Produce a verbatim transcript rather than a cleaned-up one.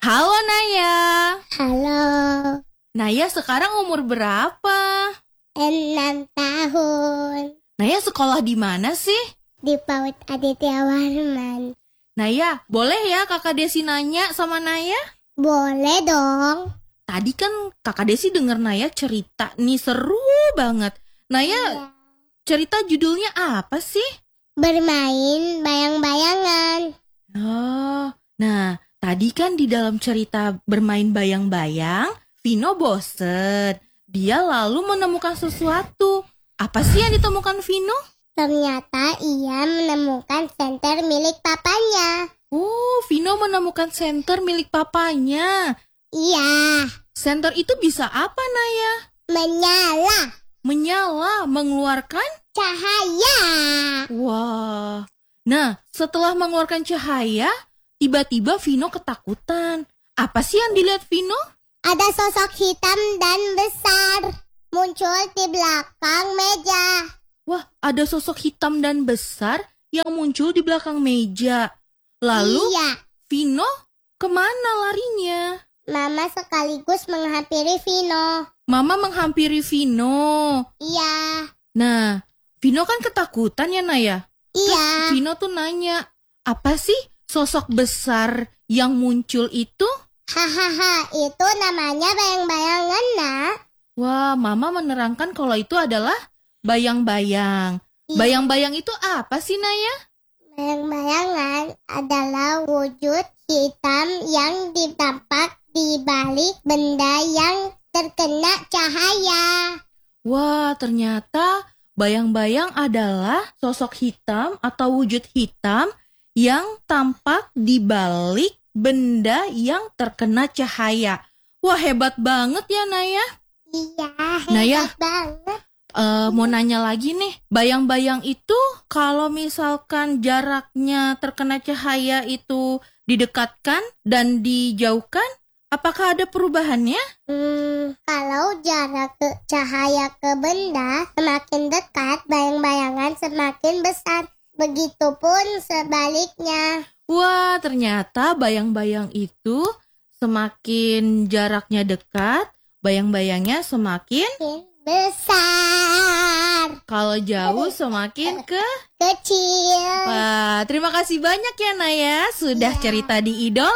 Halo Naya. Halo. Naya sekarang umur berapa? Enam tahun. Naya sekolah di mana sih? Di PAUD Aditya Warman. Naya, boleh ya kakak Desi nanya sama Naya? Boleh dong. Tadi kan kakak Desi denger Naya cerita nih, seru banget. Naya, Ya. cerita judulnya apa sih? Bermain bayang-bayangan. Oh, nah tadi kan di dalam cerita bermain bayang-bayang, Vino bosen. Dia lalu menemukan sesuatu. Apa sih yang ditemukan Vino? Ternyata ia menemukan senter milik papanya. Oh, Vino menemukan senter milik papanya. Iya, Senter itu bisa apa, Naya? menyala Menyala, mengeluarkan? cahaya. Wah. Nah, setelah mengeluarkan cahaya, tiba-tiba Vino ketakutan. Apa sih yang dilihat Vino? Ada sosok hitam dan besar muncul di belakang meja. Wah, ada sosok hitam dan besar yang muncul di belakang meja. Lalu, Iya, Vino kemana larinya? Mama sekaligus menghampiri Vino. Mama menghampiri Vino. Iya, Nah, Vino kan ketakutan ya, Naya? iya. Vino tuh nanya, apa sih sosok besar yang muncul itu? Hahaha, itu namanya bayang-bayangan, Nak. Wah, Mama menerangkan kalau itu adalah bayang-bayang. Iya. Bayang-bayang itu apa sih, Naya? Bayang-bayangan adalah wujud hitam yang ditampak di balik benda yang terkena cahaya. Wah, ternyata bayang-bayang adalah sosok hitam atau wujud hitam yang tampak di balik benda yang terkena cahaya. Wah, hebat banget ya, Naya. Iya, Naya. hebat banget. Eh, mau nanya lagi nih, bayang-bayang itu kalau misalkan jaraknya terkena cahaya itu didekatkan dan dijauhkan, apakah ada perubahannya? Hmm, kalau jarak ke cahaya ke benda semakin dekat, bayang-bayangan semakin besar. Begitupun sebaliknya. Wah, ternyata bayang-bayang itu semakin jaraknya dekat, bayang-bayangnya semakin, Semakin besar. kalau jauh semakin ke... Kecil. Wah, terima kasih banyak ya Naya sudah Iya. cerita di Idol.